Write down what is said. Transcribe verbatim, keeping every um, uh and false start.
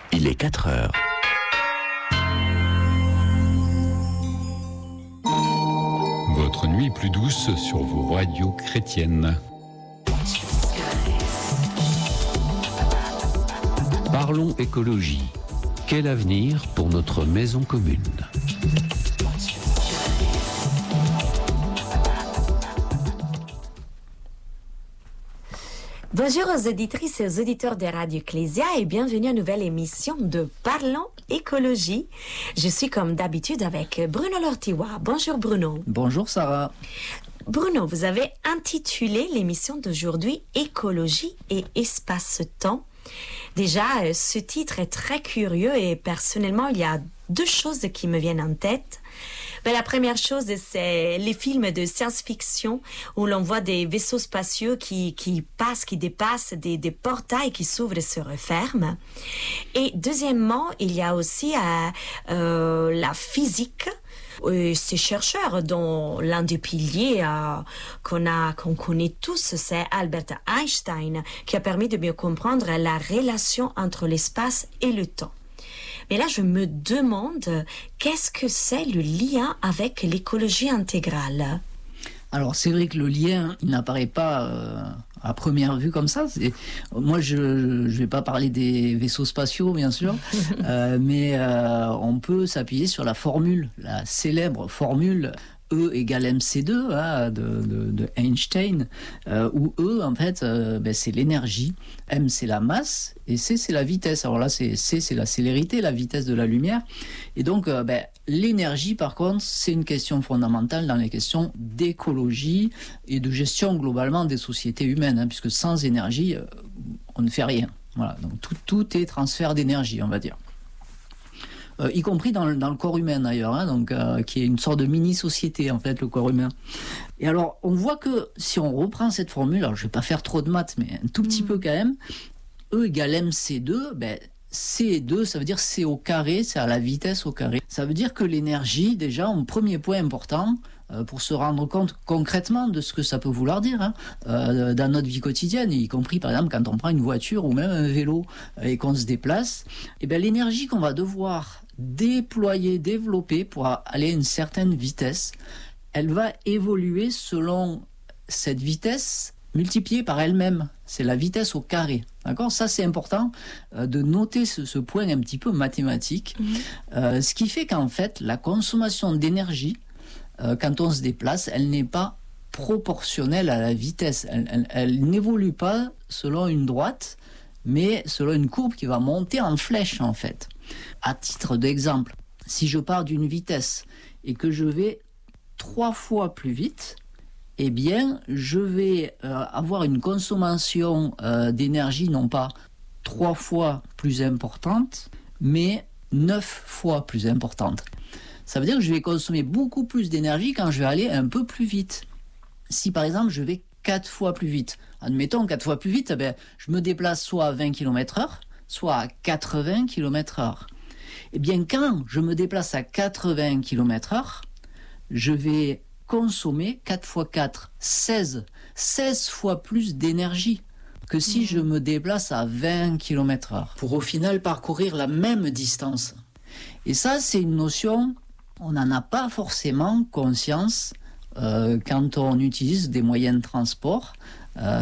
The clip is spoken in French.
Il est quatre heures. Votre nuit plus douce sur vos radios chrétiennes. Parlons écologie. Quel avenir pour notre maison commune ? Bonjour aux auditrices et aux auditeurs de Radio Ecclésia et bienvenue à une nouvelle émission de Parlons écologie. Je suis comme d'habitude avec Bruno Lortiwa. Bonjour Bruno. Bonjour Sarah. Bruno, vous avez intitulé l'émission d'aujourd'hui Écologie et espace-temps. Déjà, ce titre est très curieux et personnellement, il y a deux choses qui me viennent en tête. Ben, la première chose, c'est les films de science-fiction où l'on voit des vaisseaux spatiaux qui, qui passent, qui dépassent des, des portails qui s'ouvrent et se referment. Et deuxièmement, il y a aussi euh, euh, la physique. Euh, ces chercheurs dont l'un des piliers euh, qu'on a, qu'on connaît tous, c'est Albert Einstein, qui a permis de mieux comprendre la relation entre l'espace et le temps. Mais là, je me demande, qu'est-ce que c'est le lien avec l'écologie intégrale ? Alors, c'est vrai que le lien, il n'apparaît pas euh, à première vue comme ça. C'est... Moi, je ne vais pas parler des vaisseaux spatiaux, bien sûr, euh, mais euh, on peut s'appuyer sur la formule, la célèbre formule E égale M C deux hein, de, de, de Einstein, euh, où E, en fait, euh, ben, c'est l'énergie, M, c'est la masse, et C, c'est la vitesse. Alors là, c'est, C, c'est la célérité, la vitesse de la lumière. Et donc, euh, ben, l'énergie, par contre, c'est une question fondamentale dans les questions d'écologie et de gestion globalement des sociétés humaines, hein, puisque sans énergie, euh, on ne fait rien. Voilà, donc tout, tout est transfert d'énergie, on va dire. Euh, y compris dans, dans le corps humain d'ailleurs, hein, donc, euh, qui est une sorte de mini-société en fait, le corps humain. Et alors, on voit que si on reprend cette formule, alors je vais pas faire trop de maths, mais un tout petit mmh. peu quand même, E égale M C deux, ben, C deux, ça veut dire C au carré, c'est à la vitesse au carré. Ça veut dire que l'énergie, déjà, un premier point important, euh, pour se rendre compte concrètement de ce que ça peut vouloir dire hein, euh, dans notre vie quotidienne, y compris par exemple quand on prend une voiture ou même un vélo euh, et qu'on se déplace, et ben, l'énergie qu'on va devoir déployer, développer pour aller à une certaine vitesse, elle va évoluer selon cette vitesse multipliée par elle-même. C'est la vitesse au carré. D'accord ? Ça, c'est important euh, de noter ce, ce point un petit peu mathématique. Mmh. Euh, ce qui fait qu'en fait, la consommation d'énergie, euh, quand on se déplace, elle n'est pas proportionnelle à la vitesse. Elle, elle, elle n'évolue pas selon une droite, mais selon une courbe qui va monter en flèche, en fait. À titre d'exemple, si je pars d'une vitesse et que je vais trois fois plus vite, eh bien, je vais euh, avoir une consommation euh, d'énergie non pas trois fois plus importante, mais neuf fois plus importante. Ça veut dire que je vais consommer beaucoup plus d'énergie quand je vais aller un peu plus vite. Si par exemple, je vais quatre fois plus vite, admettons quatre fois plus vite, eh bien, je me déplace soit à vingt kilomètres heure, soit à quatre-vingts kilomètres heure. Eh bien, quand je me déplace à quatre-vingts kilomètres heure, je vais consommer quatre fois quatre, seize, seize fois plus d'énergie que si mmh. je me déplace à vingt kilomètres heure, pour au final parcourir la même distance. Et ça, c'est une notion, on n'en a pas forcément conscience euh, quand on utilise des moyens de transport. Euh,